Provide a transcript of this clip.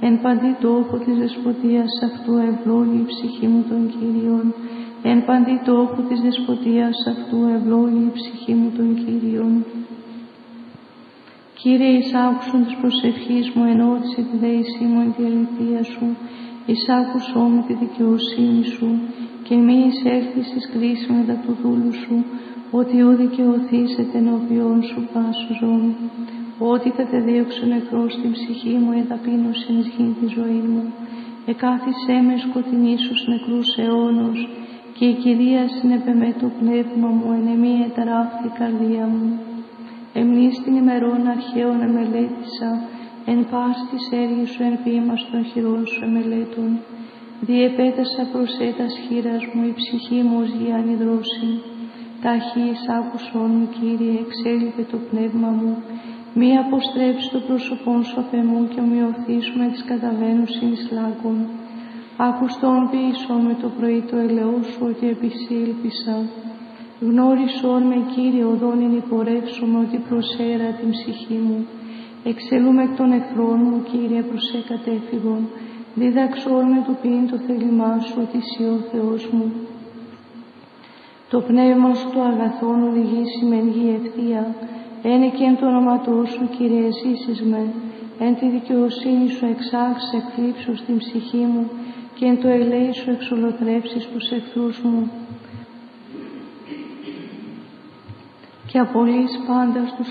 Εν παντή τόπο της δεσποτείας αυτού ευλόγη η ψυχή μου των Κύριων. Εν παντή τόπο της δεσποτείας αυτού ευλόγη η ψυχή μου των Κύριων. Κύριε, εισάκουσον της προσευχής μου, ενώτισε τη δέησή μου εν τη αληθεία σου, εισάκουσό με τη δικαιοσύνη σου, και μη εισέλθεις εις κρίση μετά του δούλου σου, ότι ου δικαιωθήσετε ενώπιον σου πάσου ζών. Ότι κατεδίωξε ο νεκρός στην ψυχή μου, εταπείνωσεν εις γη τη ζωή μου. Εκάθισέ με σκοτεινή στους νεκρούς αιώνος, και η Κυρία συνεπεμέ το πνεύμα μου, εν εμή εταράφθη η καρδία μου. Εμνείς την ημερών αρχαίων εμελέτησα, εν πας της έργης σου, εν ποίημας των χειρών σου εμελέτων. Διεπέτασα προς έτας χείρας μου, η ψυχή μου ως γιάννη δρόση. Ταχύς άκουσον μου, Κύριε, εξέλιπε το πνεύμα μου. Μη αποστρέψει το πρόσωπόν σου απ' εμού και ομοιωθείς με τις καταβαίνουσιν εις λάκκον. Ακουστόν ποιησόν με το πρωί το ελαιό σου, ότι επί σοι ήλπισα. Γνώρισόν με, Κύριε, οδόν εν υπορεύσομαι, ότι προσέρα την ψυχή μου. Εξελούμε εκ των εχθρών μου, Κύριε, προσέ κατέφυγον. Δίδαξόν με του ποιήν το θέλημά σου, ότι εσύ ο Θεός μου. Το πνεύμα σου το αγαθόν οδηγήσει μεν γη ευθεία. Ένε και εν το όνοματό σου, Κύριε, ζήσεις με. Εν τη δικαιοσύνη σου εξάξεις εκθλίψους στην ψυχή μου, και εν το ελέη σου εξολοθρεύσεις τους εχθρούς μου. Και απολύεις πάντα στους